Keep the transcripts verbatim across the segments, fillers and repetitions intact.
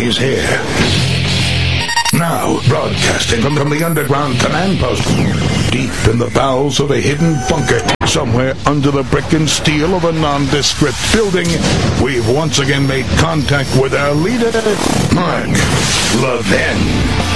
He's here. Now, broadcasting from, from the underground command post, deep in the bowels of a hidden bunker, somewhere under the brick and steel of a nondescript building, we've once again made contact with our leader, Mark Levin.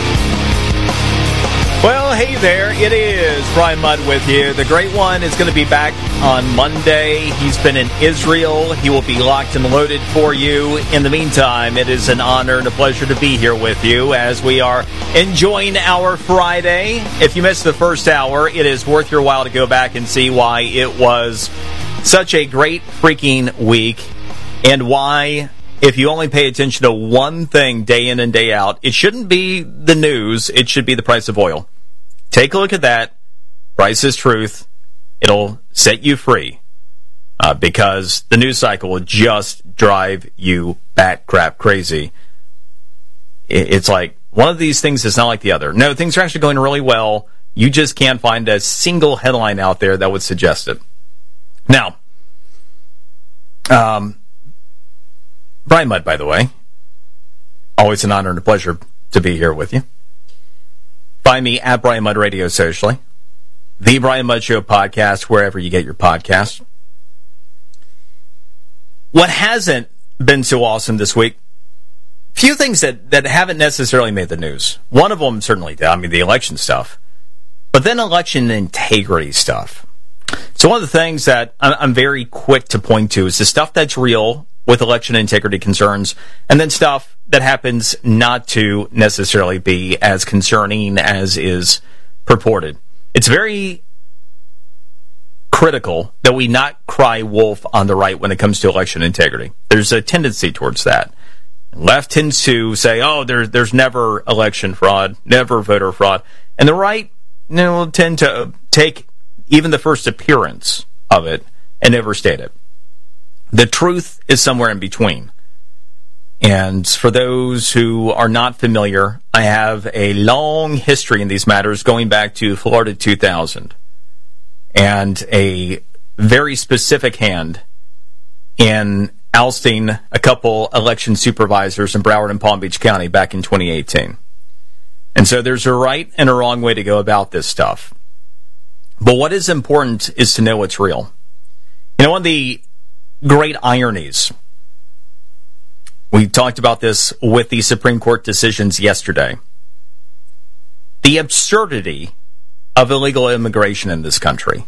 Well, hey there, it is Brian Mudd with you. The Great One is going to be back on Monday. He's been in Israel. He will be locked and loaded for you. In the meantime, it is an honor and a pleasure to be here with you as we are enjoying our Friday. If you missed the first hour, it is worth your while to go back and see why it was such a great freaking week and why, if you only pay attention to one thing day in and day out, it shouldn't be the news, it should be the price of oil. Take a look at that. Price is truth. It'll set you free. Uh, because the news cycle will just drive you bat crap crazy. It, it's like, one of these things is not like the other. No, things are actually going really well. You just can't find a single headline out there that would suggest it. Now, um... Brian Mudd, by the way. Always an honor and a pleasure to be here with you. Find me at Brian Mudd Radio socially. The Brian Mudd Show podcast, wherever you get your podcasts. What hasn't been so awesome this week? Few things that, that haven't necessarily made the news. One of them certainly did. I mean, the election stuff. But then election integrity stuff. So one of the things that I'm very quick to point to is the stuff that's real with election integrity concerns, and then stuff that happens not to necessarily be as concerning as is purported. It's very critical that we not cry wolf on the right when it comes to election integrity. There's a tendency towards that. Left tends to say, oh, there, there's never election fraud, never voter fraud. And the right, you know, will tend to take even the first appearance of it and overstate it. The truth is somewhere in between. And for those who are not familiar, I have a long history in these matters going back to Florida two thousand. And a very specific hand in ousting a couple election supervisors in Broward and Palm Beach County back in twenty eighteen. And so there's a right and a wrong way to go about this stuff. But what is important is to know what's real. You know, one of the great ironies, we talked about this with the Supreme Court decisions yesterday. The absurdity of illegal immigration in this country.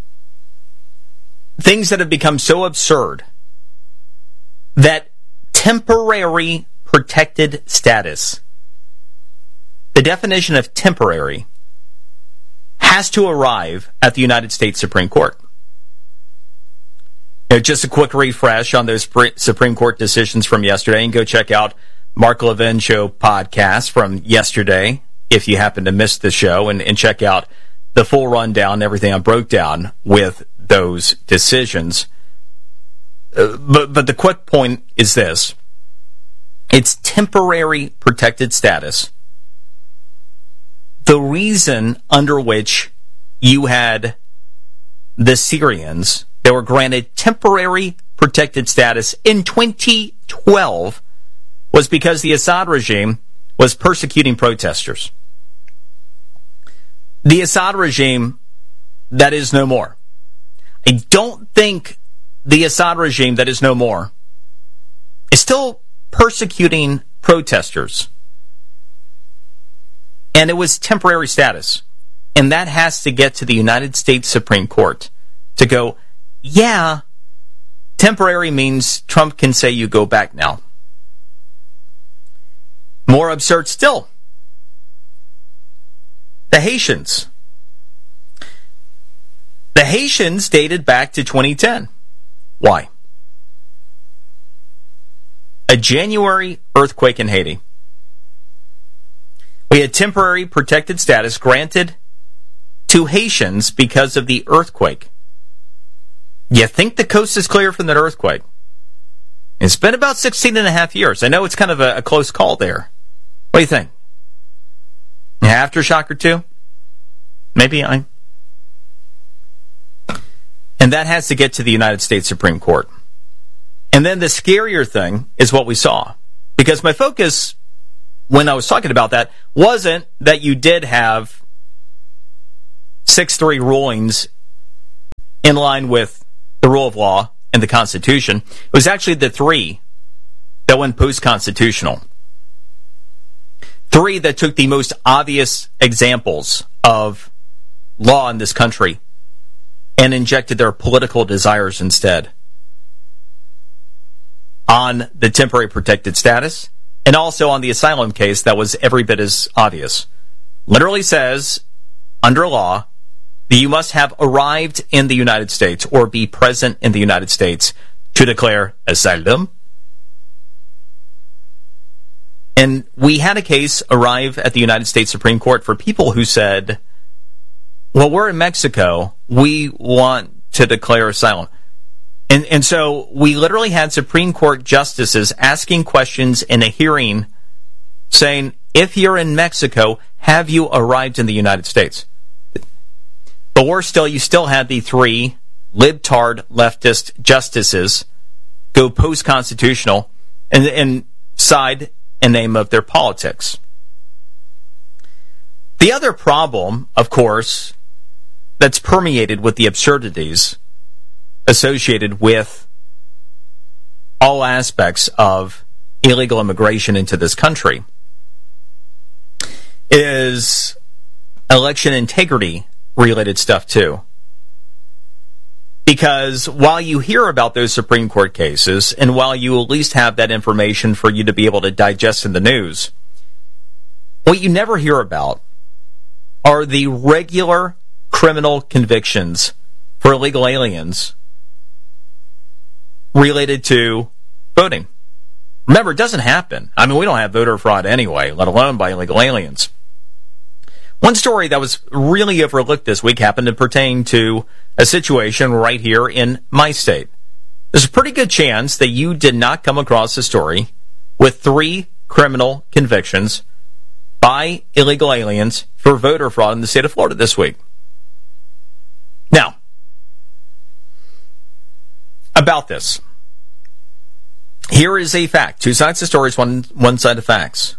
Things that have become so absurd that temporary protected status, the definition of temporary, has to arrive at the United States Supreme Court. You know, just a quick refresh on those Supreme Court decisions from yesterday, and go check out Mark Levin Show podcast from yesterday if you happen to miss the show, and, and check out the full rundown, everything I broke down with those decisions. Uh, but, but the quick point is this. It's temporary protected status. The reason under which you had the Syrians that were granted temporary protected status in twenty twelve was because the Assad regime was persecuting protesters. The Assad regime, that is no more. I don't think the Assad regime that is no more is still persecuting protesters. And it was temporary status. And that has to get to the United States Supreme Court to go, yeah, temporary means Trump can say you go back now. More absurd still. The Haitians. The Haitians dated back to twenty ten. Why? A January earthquake in Haiti. We had temporary protected status granted to Haitians because of the earthquake. You think the coast is clear from that earthquake? It's been about sixteen and a half years. I know it's kind of a, a close call there. What do you think? Aftershock or two? Maybe I... And that has to get to the United States Supreme Court. And then the scarier thing is what we saw. Because my focus when I was talking about that wasn't that you did have six three rulings in line with the rule of law and the Constitution. It was actually the three that went post-constitutional. Three that took the most obvious examples of law in this country and injected their political desires instead on the temporary protected status and also on the asylum case that was every bit as obvious. Literally says, under law, that you must have arrived in the United States or be present in the United States to declare asylum. And we had a case arrive at the United States Supreme Court for people who said, well, we're in Mexico, we want to declare asylum. And, and so we literally had Supreme Court justices asking questions in a hearing saying, if you're in Mexico, have you arrived in the United States? But worse still, you still had the three libtard leftist justices go post-constitutional and, and side in name of their politics. The other problem, of course, that's permeated with the absurdities associated with all aspects of illegal immigration into this country is election integrity related stuff too. Because while you hear about those Supreme Court cases, and while you at least have that information for you to be able to digest in the news, what you never hear about are the regular criminal convictions for illegal aliens related to voting. Remember, it doesn't happen. I mean, we don't have voter fraud anyway, let alone by illegal aliens. One story that was really overlooked this week happened to pertain to a situation right here in my state. There's a pretty good chance that you did not come across a story with three criminal convictions by illegal aliens for voter fraud in the state of Florida this week. Now, about this. Here is a fact. Two sides of stories, one, one side of facts.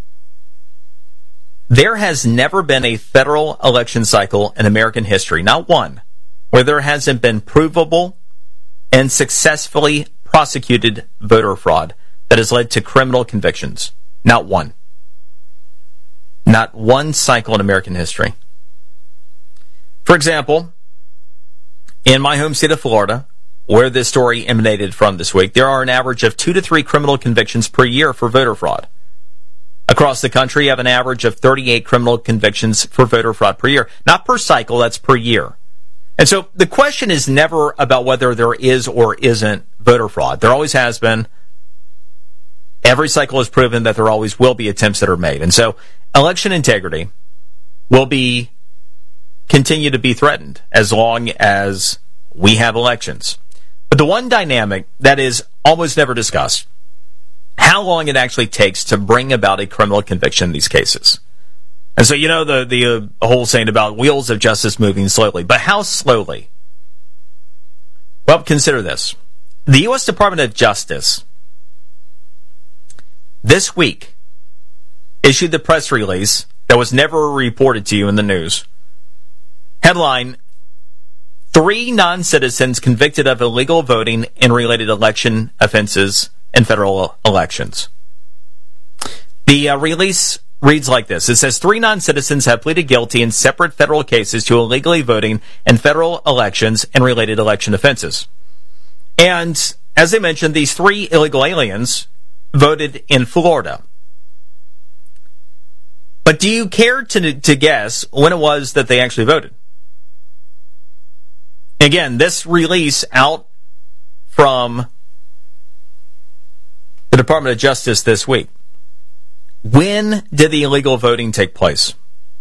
There has never been a federal election cycle in American history, not one, where there hasn't been provable and successfully prosecuted voter fraud that has led to criminal convictions. Not one. Not one cycle in American history. For example, in my home state of Florida, where this story emanated from this week, there are an average of two to three criminal convictions per year for voter fraud. Across the country, you have an average of thirty-eight criminal convictions for voter fraud per year. Not per cycle, that's per year. And so the question is never about whether there is or isn't voter fraud. There always has been. Every cycle has proven that there always will be attempts that are made. And so election integrity will be continue to be threatened as long as we have elections. But the one dynamic that is almost never discussed, how long it actually takes to bring about a criminal conviction in these cases. And so, you know, the, the uh, whole saying about wheels of justice moving slowly. But how slowly? Well, consider this. The U S Department of Justice this week issued the press release that was never reported to you in the news. Headline, three non-citizens convicted of illegal voting and related election offenses in federal elections. The uh, release reads like this. It says, three non-citizens have pleaded guilty in separate federal cases to illegally voting in federal elections and related election offenses. And as I mentioned, these three illegal aliens voted in Florida. But do you care to, to guess when it was that they actually voted? Again, this release out from the Department of Justice this week. When did the illegal voting take place?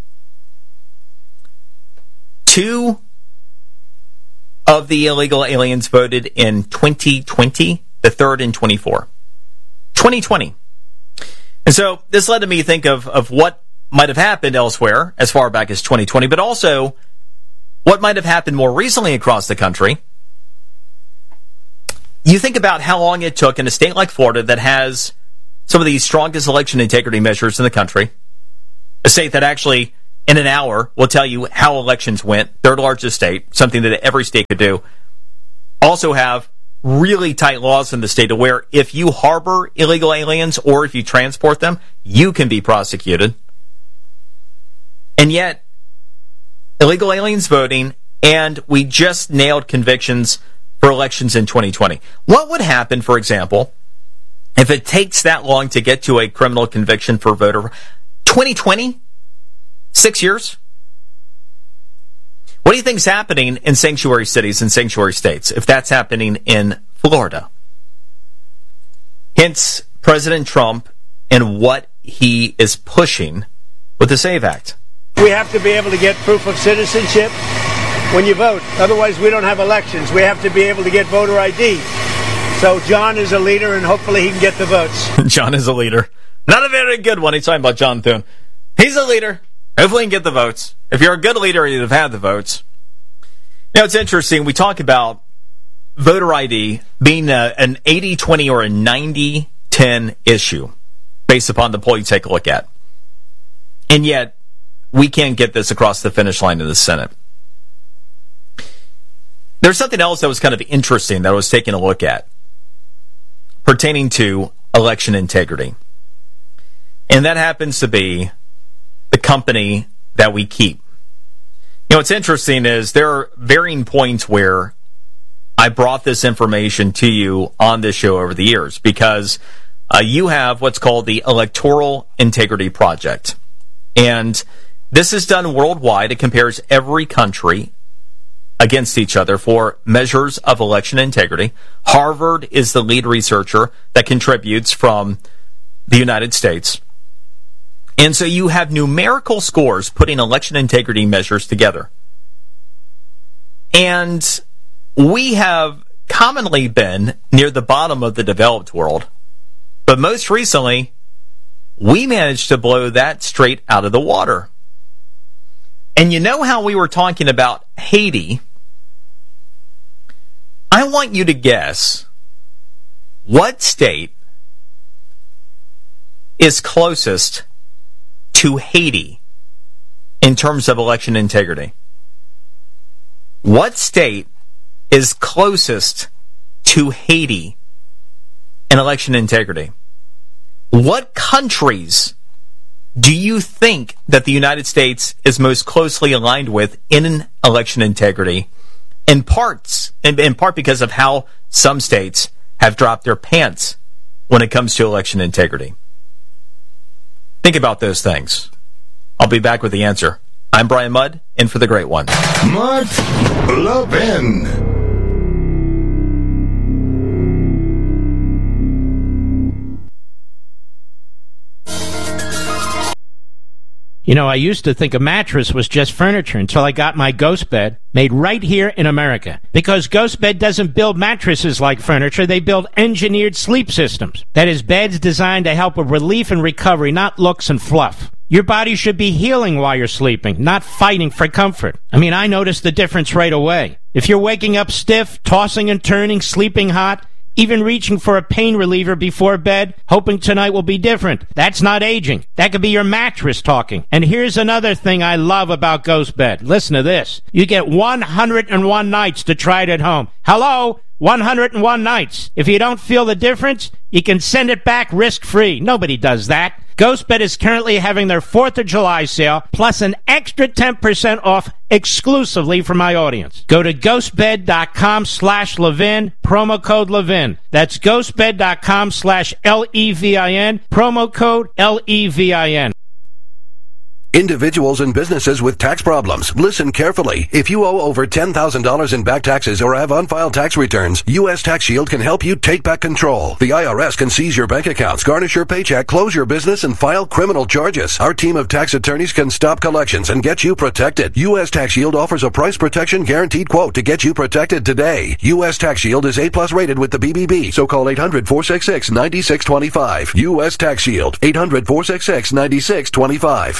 Two of the illegal aliens voted in twenty twenty, the third in twenty-four. twenty twenty. And so this led to me think of, of what might have happened elsewhere as far back as twenty twenty, but also what might have happened more recently across the country. You think about how long it took in a state like Florida that has some of the strongest election integrity measures in the country. A state that actually, in an hour, will tell you how elections went. Third largest state, something that every state could do. Also have really tight laws in the state to where if you harbor illegal aliens or if you transport them, you can be prosecuted. And yet, illegal aliens voting, and we just nailed convictions for elections in twenty twenty. What would happen, for example, if it takes that long to get to a criminal conviction for voter? twenty twenty? Six years? What do you think is happening in sanctuary cities and sanctuary states if that's happening in Florida? Hence, President Trump and what he is pushing with the SAVE Act. We have to be able to get proof of citizenship when you vote. Otherwise, we don't have elections. We have to be able to get voter I D. So John is a leader, and hopefully he can get the votes. John is a leader. Not a very good one. He's talking about John Thune. He's a leader. Hopefully he can get the votes. If you're a good leader, you'd have had the votes. Now, it's interesting. We talk about voter I D being a, an eighty twenty or a ninety ten issue based upon the poll you take a look at. And yet, we can't get this across the finish line in the Senate. There's something else that was kind of interesting that I was taking a look at pertaining to election integrity. And that happens to be the company that we keep. You know, what's interesting is there are varying points where I brought this information to you on this show over the years because uh, you have what's called the Electoral Integrity Project. And this is done worldwide. It compares every country against each other for measures of election integrity. Harvard is the lead researcher that contributes from the United States. And so you have numerical scores putting election integrity measures together. And we have commonly been near the bottom of the developed world. But most recently, we managed to blow that straight out of the water. And you know how we were talking about Haiti? I want you to guess what state is closest to Haiti in terms of election integrity. What state is closest to Haiti in election integrity? What countries do you think that the United States is most closely aligned with in election integrity? In parts, in, in part because of how some states have dropped their pants when it comes to election integrity. Think about those things. I'll be back with the answer. I'm Brian Mudd, in for the great one. Mark Levin. You know, I used to think a mattress was just furniture until I got my Ghost Bed made right here in America. Because Ghost Bed doesn't build mattresses like furniture, they build engineered sleep systems. That is, beds designed to help with relief and recovery, not looks and fluff. Your body should be healing while you're sleeping, not fighting for comfort. I mean, I noticed the difference right away. If you're waking up stiff, tossing and turning, sleeping hot, even reaching for a pain reliever before bed, hoping tonight will be different. That's not aging. That could be your mattress talking. And here's another thing I love about Ghost Bed. Listen to this. You get one hundred one nights to try it at home. Hello? one hundred one nights. If you don't feel the difference, you can send it back risk-free. Nobody does that. GhostBed is currently having their fourth of July sale, plus an extra ten percent off exclusively for my audience. Go to ghostbed.com slash Levin, promo code Levin. That's ghostbed.com slash L E V I N, promo code L E V I N. Individuals and businesses with tax problems, listen carefully. If you owe over ten thousand dollars in back taxes or have unfiled tax returns, U S Tax Shield can help you take back control. The I R S can seize your bank accounts, garnish your paycheck, close your business, and file criminal charges. Our team of tax attorneys can stop collections and get you protected. U S Tax Shield offers a price protection guaranteed quote to get you protected today. U S Tax Shield is A plus rated with the B B B, so call eight hundred, four six six, nine six two five. U S Tax Shield, eight hundred, four six six, nine six two five.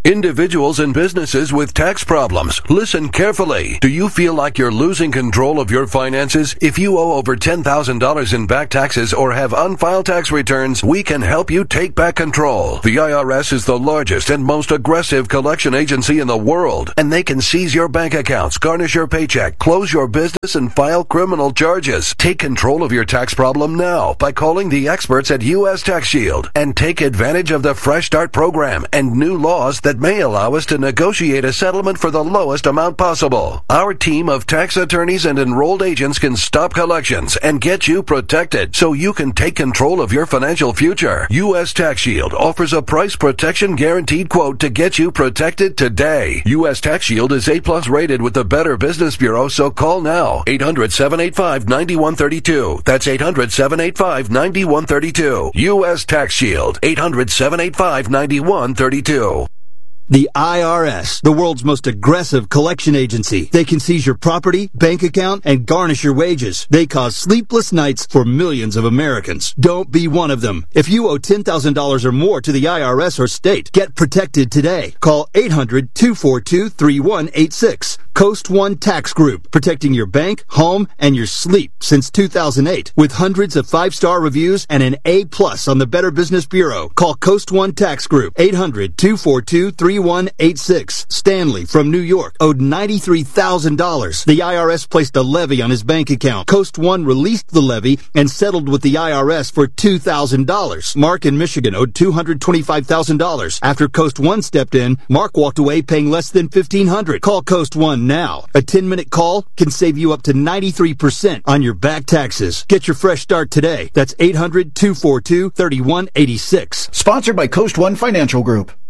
Individuals and businesses with tax problems, listen carefully. Do you feel like you're losing control of your finances? If you owe over ten thousand dollars in back taxes or have unfiled tax returns, we can help you take back control. The I R S is the largest and most aggressive collection agency in the world, and they can seize your bank accounts, garnish your paycheck, close your business, and file criminal charges. Take control of your tax problem now by calling the experts at U S Tax Shield and take advantage of the Fresh Start program and new laws that may allow us to negotiate a settlement for the lowest amount possible. Our team of tax attorneys and enrolled agents can stop collections and get you protected so you can take control of your financial future. U S Tax Shield offers a price protection guaranteed quote to get you protected today. U S Tax Shield is A plus rated with the Better Business Bureau, so call now. eight hundred, seven eight five, nine one three two. That's eight hundred, seven eight five, nine one three two. U S Tax Shield. eight hundred, seven eight five, nine one three two. The I R S, the world's most aggressive collection agency. They can seize your property, bank account, and garnish your wages. They cause sleepless nights for millions of Americans. Don't be one of them. If you owe ten thousand dollars or more to the I R S or state, get protected today. Call eight hundred, two four two, three one eight six. Coast One Tax Group, protecting your bank, home, and your sleep since two thousand eight. With hundreds of five-star reviews and an A plus on the Better Business Bureau. Call Coast One Tax Group, eight hundred, two four two, three one eight six. Stanley from New York owed ninety-three thousand dollars. The I R S placed a levy on his bank account. Coast One released the levy and settled with the I R S for two thousand dollars. Mark in Michigan owed two hundred twenty-five thousand dollars. After Coast One stepped in, Mark walked away paying less than fifteen hundred dollars. Call Coast One now. A ten-minute call can save you up to ninety-three percent on your back taxes. Get your fresh start today. That's eight hundred, two four two, three one eight six. Sponsored by Coast One Financial Group.